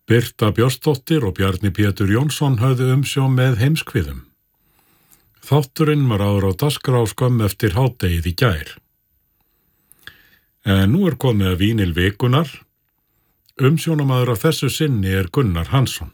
Birta Björnsdóttir og Bjarni Pétur Jónsson höfðu umsjón með Heimskviðum. Þátturinn var áður á dagskrá skömm eftir hádegið í gær. En nú komið að vínil vikunnar. Umsjónamaður af þessu sinni Gunnar Hansson.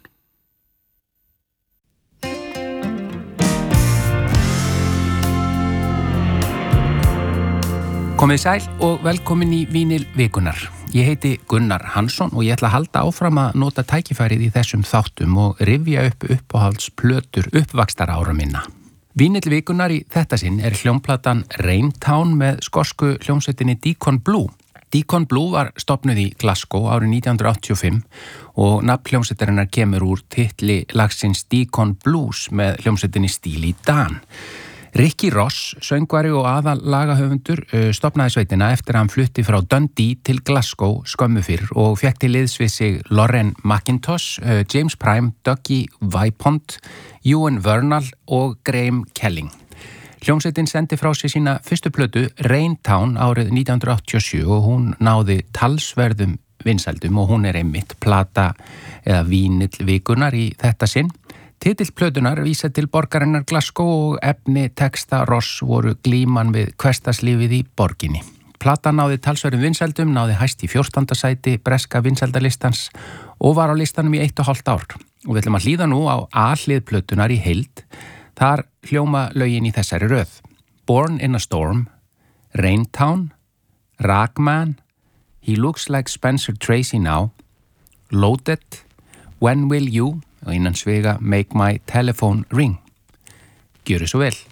Komið sæl og velkomin í Vínil vikunnar. Ég heiti Gunnar Hansson og ég ætla að halda áfram að nota tækifærið í þessum þáttum og rifja upp uppáhaldsplötur uppvaxtarára minna. Vínil vikunnar í þetta sinn hljómplatan Raintown með skosku hljómsveitinni Deacon Blue. Deacon Blue var stofnuð í Glasgow árið 1985 og nafn hljómsveitarinnar kemur úr titli lagsins Deacon Blues með hljómsveitinni Steely Dan. Ricky Ross, söngvari og aðal lagahöfundur, stofnaði sveitina eftir að hann flutti frá Dundee til Glasgow skömmu fyrr og fekk til liðs við sig Lauren McIntosh, James Prime, Dougie Vaipont, Ewan Vernal og Graham Kelling. Hljómsveitin sendi frá sig sína fyrstu plötu Raintown árið 1987 og hún náði talsverðum vinsældum og hún einmitt plata eða vínill vikunnar í þetta sinn. Titill plötunar vísa til borgarinnar Glasgow og efni texta Ross voru glíman við hversdagslífið í borginni. Platan náði talsverðum vinsældum, náði hæst í 14. sæti breska vinsældalistans og var á listanum í 1,5 ár. Og við ætlum að hlýða nú á A-hlið plötunar í heild. Þar hljóma lögin í þessari röð. Born in a Storm, Raintown, Ragman, He Looks Like Spencer Tracy Now, Loaded, When Will You og innan svega Make My Telephone Ring. Gjöru svo vel.